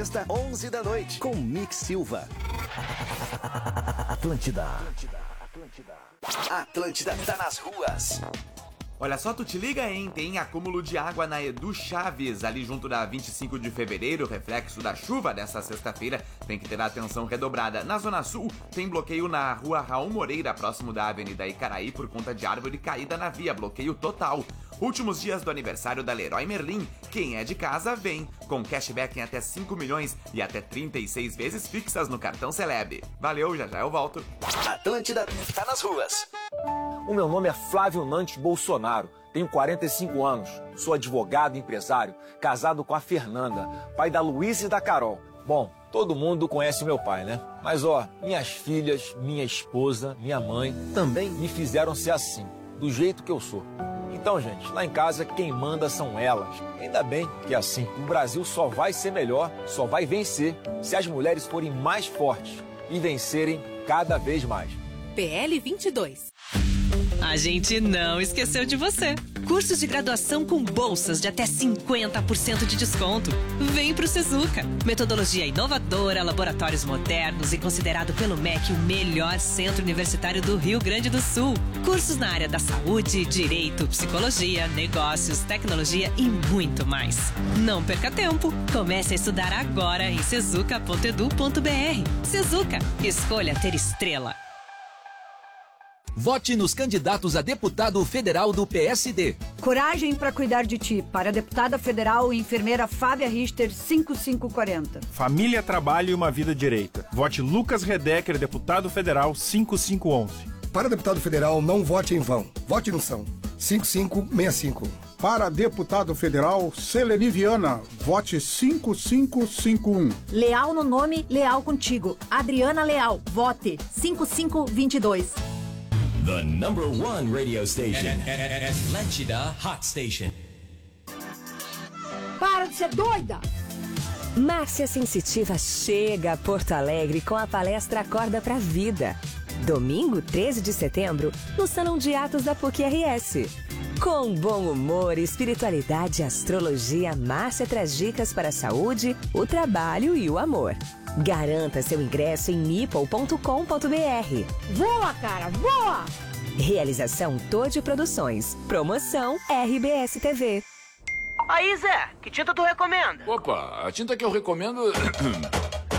Sexta, 11 da noite, com Mick Silva. Atlântida. Atlântida tá nas ruas. Olha só, tu te liga, hein? Tem acúmulo de água na Edu Chaves, ali junto da 25 de fevereiro, reflexo da chuva dessa sexta-feira. Tem que ter a atenção redobrada. Na Zona Sul, tem bloqueio na rua Raul Moreira, próximo da Avenida Icaraí, por conta de árvore caída na via. Bloqueio total. Últimos dias do aniversário da Leroy Merlin. Quem é de casa, vem. Com cashback em até 5 milhões e até 36 vezes fixas no cartão Celeb. Valeu, já eu volto. Atlântida tá nas ruas. O meu nome é Flávio Nantes Bolsonaro, tenho 45 anos, sou advogado e empresário, casado com a Fernanda, pai da Luísa e da Carol. Bom, todo mundo conhece meu pai, né? Mas minhas filhas, minha esposa, minha mãe também me fizeram ser assim, do jeito que eu sou. Então, gente, lá em casa quem manda são elas. Ainda bem que é assim. O Brasil só vai ser melhor, só vai vencer, se as mulheres forem mais fortes e vencerem cada vez mais. PL 22. A gente não esqueceu de você. Cursos de graduação com bolsas de até 50% de desconto. Vem pro Sezuca. Metodologia inovadora, laboratórios modernos e considerado pelo MEC o melhor centro universitário do Rio Grande do Sul. Cursos na área da saúde, direito, psicologia, negócios, tecnologia e muito mais. Não perca tempo. Comece a estudar agora em sezuca.edu.br. Sezuca. Escolha ter estrela. Vote nos candidatos a deputado federal do PSD. Coragem para cuidar de ti. Para a deputada federal e enfermeira Fábia Richter, 5540. Família, trabalho e uma vida direita. Vote Lucas Redecker, deputado federal, 5511. Para deputado federal, não vote em vão. Vote no São, 5565. Para deputado federal, Seleni Viana, vote 5551. Leal no nome, leal contigo. Adriana Leal, vote 5522. The number one radio station. Atlântida Hot Station. Para de ser doida! Márcia Sensitiva chega a Porto Alegre com a palestra Acorda pra Vida. Domingo, 13 de setembro, no Salão de Atos da PUC-RS. Com bom humor, espiritualidade e astrologia, Márcia traz dicas para a saúde, o trabalho e o amor. Garanta seu ingresso em nipple.com.br. Voa, cara, voa! Realização Todd Produções. Promoção RBS TV. Aí, Zé, que tinta tu recomenda? Opa, a tinta que eu recomendo